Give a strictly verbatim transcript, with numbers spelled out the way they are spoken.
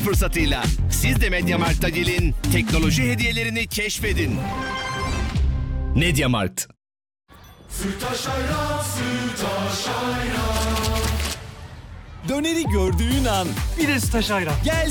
fırsatıyla. Siz de MediaMarkt'a gelin, teknoloji hediyelerini keşfedin. MediaMarkt. Sütaş ayran, sütaş ayran. Döneri gördüğün an Bir de Sütaş ayran. gel